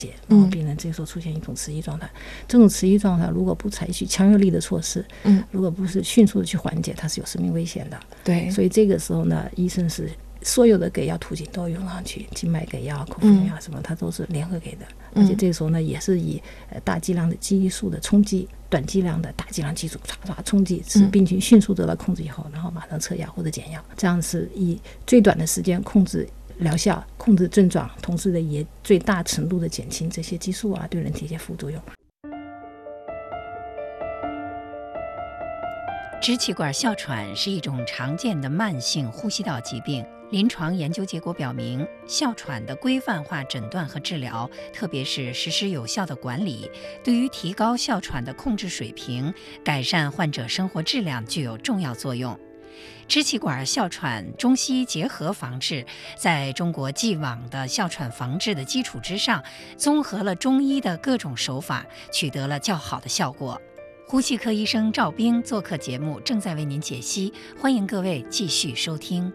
然后病人这时候出现一种迟疑状态。这种迟疑状态如果不采取强有力的措施，如果不是迅速的去缓解，它是有生命危险的。 对， 所以这个时候呢，医生是所有的给药途径都用上去，静脉给药、口服药什么，它都是联合给的。而且这个时候呢，也是以大剂量的激素的冲击，短剂量的大剂量激素唰唰冲击，使病情迅速得到控制以后，然后马上撤药或者减药，这样是以最短的时间控制疗效，控制症状，同时的也最大程度的减轻这些激素对人体一些副作用。 支气管哮喘是一种常见的慢性呼吸道疾病。临床研究结果表明，哮喘的规范化诊断和治疗，特别是实施有效的管理，对于提高哮喘的控制水平、改善患者生活质量具有重要作用。支气管哮喘中西医结合防治，在中国既往的哮喘防治的基础之上，综合了中医的各种手法，取得了较好的效果。呼吸科医生赵冰做客节目，正在为您解析，欢迎各位继续收听。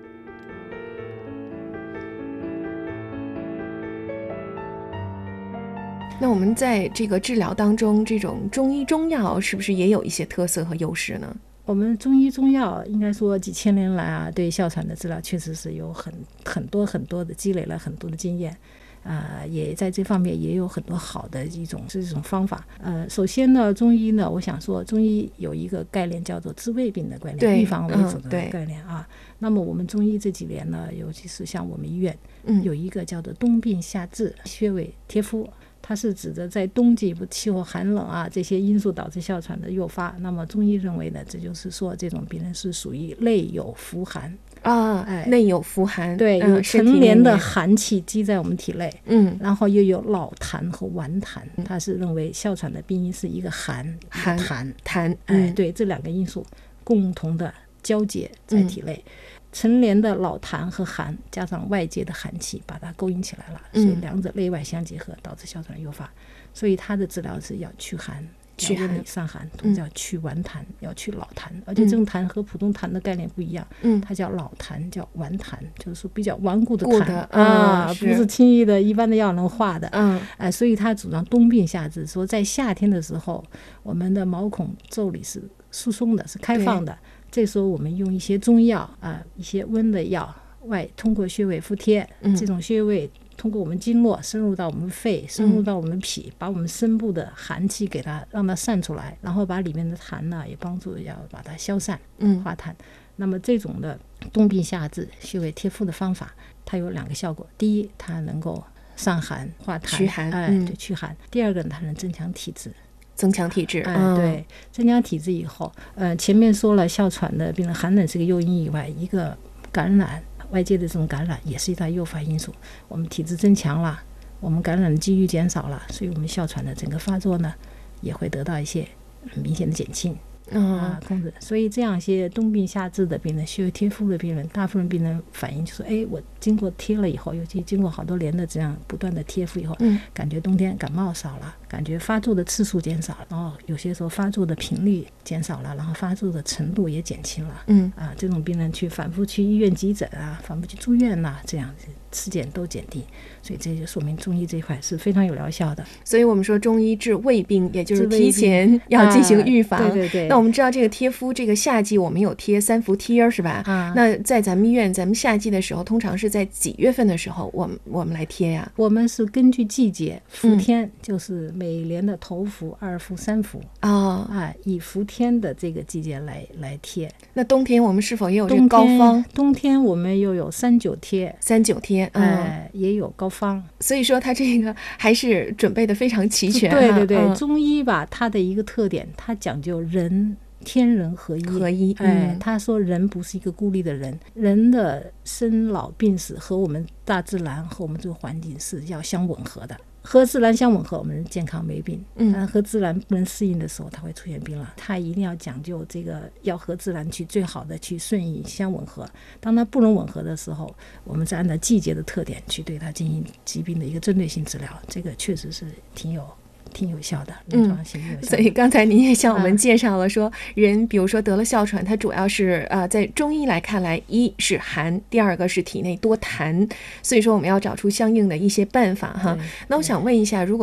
那我们在这个治疗当中，这种中医中药是不是也有一些特色和优势呢？ 我们中医中药应该说几千年来对哮喘的治疗确实是有很多的积累了很多的经验。也在这方面也有很多好的这种方法。首先呢，中医呢，我想说，中医有一个概念叫做治未病的概念，预防为主的概念那么我们中医这几年呢，尤其是像我们医院，有一个叫做冬病夏治穴位贴敷。它是指的在冬季气候寒冷这些因素导致哮喘的诱发。那么中医认为呢，这就是说这种病人是属于内有伏寒内有伏寒， 对，有陈年的寒气积在我们体内，然后又有老痰和顽痰，他是认为哮喘的病因是一个寒痰，对，这两个因素共同的交结在体内。陈年的老痰和寒加上外界的寒气把它勾引起来了，所以两者内外相结合导致哮喘诱发。所以它的治疗是要祛寒，要散寒，同时要去顽痰，要去老痰。而且这种痰和普通痰的概念不一样，它叫老痰，叫顽痰，就是说比较顽固的痰不是轻易的一般的药能化的。所以他主张冬病夏治，说在夏天的时候，我们的毛孔腠理是疏松的，是开放的。这时候我们用一些中药一些温的药通过穴位敷贴，这种穴位通过我们经络深入到我们肺，深入到我们脾，把我们身部的寒气给它让它散出来，然后把里面的痰呢也帮助要把它消散化痰。那么这种的冬病夏治穴位贴敷的方法，它有两个效果。第一，它能够散寒化痰， 驱寒， 对，驱寒。第二个呢，它能增强体质。 对， 增强体质以后，前面说了哮喘的病人寒冷是个诱因以外，一个感染外界的这种感染也是一大诱发因素。我们体质增强了，我们感染的几率减少了，所以我们哮喘的整个发作呢也会得到一些明显的减轻控制。所以这样一些冬病夏治的病人，穴位贴敷的病人，大部分病人反映就说，我经过贴了以后，尤其经过好多年的这样不断的贴敷以后，感觉冬天感冒少了，感觉发作的次数减少了，然后有些时候发作的频率减少了，然后发作的程度也减轻了。这种病人反复去医院急诊反复去住院这样事件都减低，所以这就说明中医这一块是非常有疗效的。 所以我们说中医治未病，也就是提前要进行预防。 对。 那我们知道这个贴敷，这个夏季我们有贴3伏贴是吧？那在咱们医院，咱们夏季的时候，通常是在几月份的时候我们来贴呀？ 我们是根据季节伏天，就是每年的头伏、2伏、3伏以伏天的这个季节来贴。 那冬天我们是否也有这个膏方？ 冬天我们又有3-9贴，也有膏方。 所以说它这个还是准备的非常齐全。 对，中医吧，它的一个特点，它讲究天人合一。他说人不是一个孤立的人，人的生老病死和我们大自然和我们这个环境是要相吻合的。和自然相吻合，我们健康没病。但和自然不能适应的时候，它会出现病了。它一定要讲究这个，要和自然去最好的去顺应相吻合。当它不能吻合的时候，我们再按照季节的特点去对它进行疾病的一个针对性治疗。这个确实是挺有效的，临床性有效的。 所以刚才您也向我们介绍了说，人比如说得了哮喘，它主要是在中医来看来，一是寒，第二个是体内多痰，所以说我们要找出相应的一些办法哈。那我想问一下，如果